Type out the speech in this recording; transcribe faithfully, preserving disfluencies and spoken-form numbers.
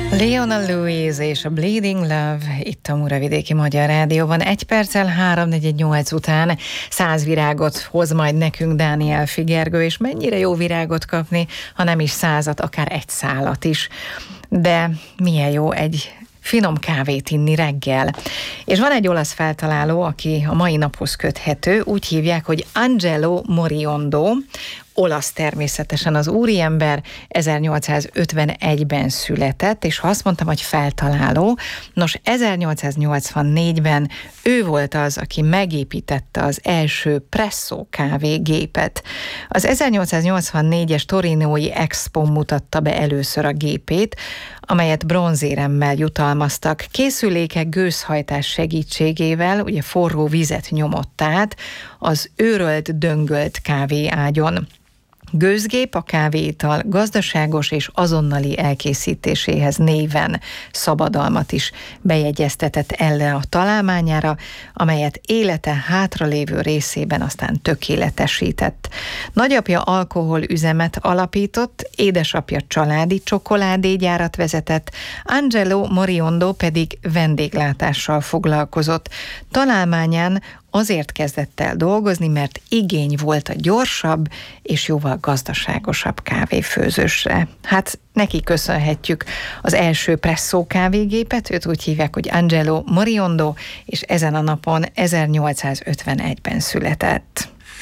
Leona Lewis és a Bleeding Love itt a Muravidéki Magyar Rádióban. Egy perccel három negyven nyolc után száz virágot hoz majd nekünk Dániel Figergő, és mennyire jó virágot kapni, ha nem is százat, akár egy szálat is. De milyen jó egy finom kávét inni reggel. És van egy olasz feltaláló, aki a mai naphoz köthető, úgy hívják, hogy Angelo Moriondo, olasz természetesen az úriember, ezernyolcszázötvenegyben született, és ha azt mondtam, hogy feltaláló, nos, ezernyolcszáznyolcvannégyben ő volt az, aki megépítette az első presszó kávégépet. Az ezernyolcszáznyolcvannégyes torinói Expo mutatta be először a gépét, amelyet bronzéremmel jutalmaztak. Készüléke gőzhajtás segítségével ugye forró vizet nyomott át az őrölt, döngölt kávéágyon. Gőzgép a kávéital gazdaságos és azonnali elkészítéséhez néven szabadalmat is bejegyeztetett elle a találmányára, amelyet élete hátralévő részében aztán tökéletesített. Nagyapja alkoholüzemet alapított, édesapja családi csokoládégyárat vezetett, Angelo Moriondo pedig vendéglátással foglalkozott. Találmányán azért kezdett el dolgozni, mert igény volt a gyorsabb és jóval gazdaságosabb kávéfőzésre. Hát neki köszönhetjük az első presszó kávégépet, őt úgy hívják, hogy Angelo Moriondo, és ezen a napon ezernyolcszázötvenegyben született.